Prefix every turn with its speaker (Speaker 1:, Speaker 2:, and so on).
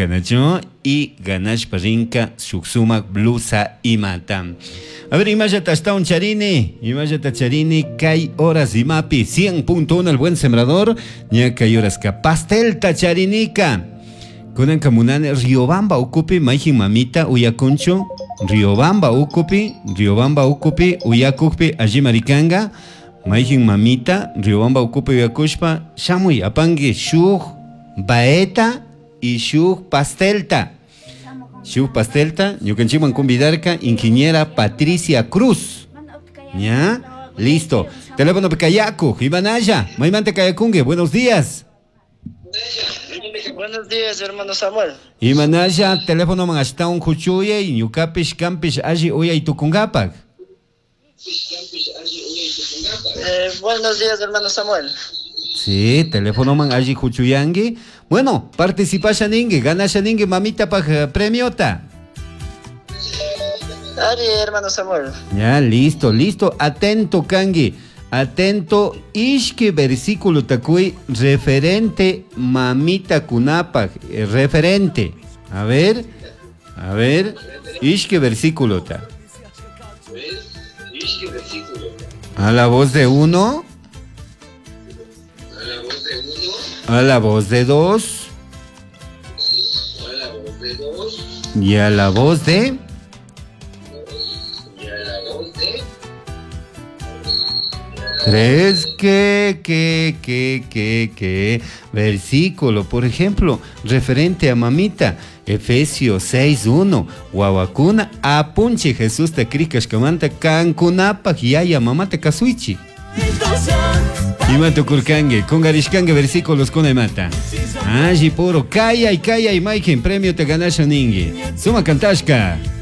Speaker 1: Kanacho y ganashpa rinka shuksumak blusa imata. A ver, imagínate hasta un charini, kay horas imapi, 100.1 el buen sembrador, ya kay horas ka pastel tacharinika. Kunan kamunane Riobamba ukupi, maijin mamita uyakuncho, Riobamba ukupi, uyakupi, allí maricanga, maijin mamita, Riobamba ukupi uyakushpa, shamuy apangi shuk baeta y shuk pastelta. Shuk pastelta, ñukanchiman convidarka, ingeniera Patricia Cruz. ¿Ya? Listo. Teléfono Pecayacu, Ibanaya, Maimante Kayakungue, buenos días.
Speaker 2: Buenos días, hermano Samuel.
Speaker 1: Imanaya, teléfono man hasta un cuchuye y ñukapish campish allí uya y tukungapak.
Speaker 2: Buenos días, hermano Samuel.
Speaker 1: Sí, teléfono man allí cuchuyangi. Bueno, participa shaningi, gana shaningi, mamita pa premiota.
Speaker 2: Ari, hermano Samuel.
Speaker 1: Ya, listo. Atento, Kangi. Atento, ishki versículo takui referente mamita kunapa, referente. A ver, ishki versículo ta. A la voz de uno. A la voz de dos. Y a la voz de. ¿Crees que versículo, por ejemplo, referente a mamita, Efesios 6:1, Guawacuna, apunche Jesús te cricas que manta cancunapak yaya mamate kasuichi. Imato kurkange, con garishkange versículos con mata. Allí puro, calla y maiken premio te ganas ningi. Suma cantashka.